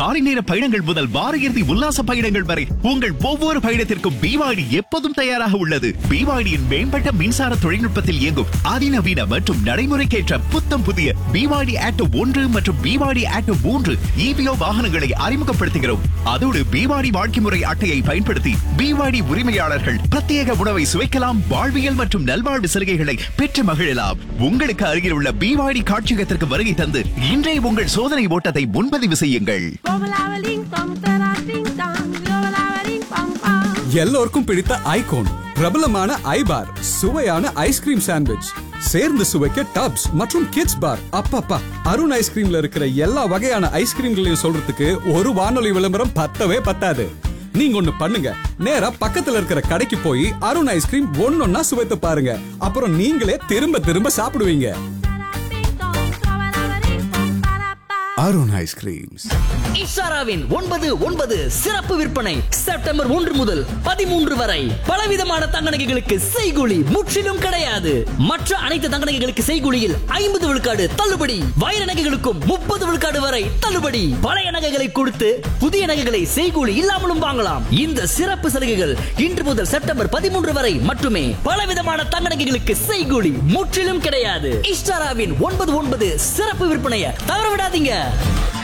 காலை நேர பயணங்கள் முதல் வார இறுதி உல்லாச பயணங்கள் வரை உங்கள் ஒவ்வொரு பயணத்திற்கும் பிவாடி எப்போதும் தயாராக உள்ளது. பிவாடியின் மேம்பட்ட மின்சார தொழில்நுட்பத்தில் இயங்கும் அதிநவீன மற்றும் நடைமுறைக்கேற்ற புத்தம் புதிய பிவாடி ஆக்டோ 1 மற்றும் பிவாடி ஆக்டோ 3 EVO வாகனங்களை அறிமுகப்படுத்துகிறோம். அதோடு பிவாடி வாழ்க்கை முறை அட்டையை பயன்படுத்தி பிவாடி உரிமையாளர்கள் பிரத்யேக உணவை சுவைக்கலாம், வாழ்வியல் மற்றும் நல்வாழ்வு சலுகைகளை பெற்று மகிழலாம். உங்களுக்கு அருகில் உள்ள பிவாடி காட்சியகத்திற்கு வருகை தந்து இன்றைய உங்கள் சோதனை ஓட்டத்தை முன்பதிவு செய்யுங்கள். எல்லோருக்கும் பிடித்த ஐகோன் பிரபலமான ஐபார், சுவையான ஐஸ்கிரீம் சாண்ட்விச், சேர்ந்து சுவைக்க டப்ஸ் மற்றும் கிட்ஸ் பார். அப்பப்பா, அருண் ஐஸ்கிரீம்ல இருக்கிற எல்லா வகையான ஐஸ்கிரீம்களையும் சொல்றதுக்கு ஒரு வானொலி விளம்பரம் பத்தவே பத்தாது. நீங்க ஒண்ணு பண்ணுங்க, நேரா பக்கத்துல இருக்கிற கடைக்கு போய் அருண் ஐஸ்கிரீம் ஒன்னொன்னா சுவைத்து பாருங்க. அப்புறம் நீங்களே திரும்ப திரும்ப சாப்பிடுவீங்க. அருண் ஐஸ்கிரீம்ஸ். இஷாராவின் 9/9 சிறப்பு விற்பனை செப்டம்பர் 1 முதல் 13 வரை. பலவிதமான தங்க நகைகளுக்கு செய்கூலி முற்றிலும் கிடையாது. மற்ற அனைத்து தங்க நகைகளுக்கு செய்கூலியில் 50 விழுக்காடு தள்ளுபடி. வைர நகைகளுக்கும் 30 விழுக்காடு வரை தள்ளுபடி. பழைய நகைகளை கொடுத்து புதிய நகைகளை செய்கூலி இல்லாமலும் வாங்கலாம். இந்த சிறப்பு சலுகைகள் இன்று முதல் செப்டம்பர் 13 வரை மட்டுமே. பலவிதமான தங்க நகைகளுக்கு செய்கூலி முற்றிலும் கிடையாது. இஷாராவின் 9/9 சிறப்பு விற்பனையை தவற விடாதீங்க.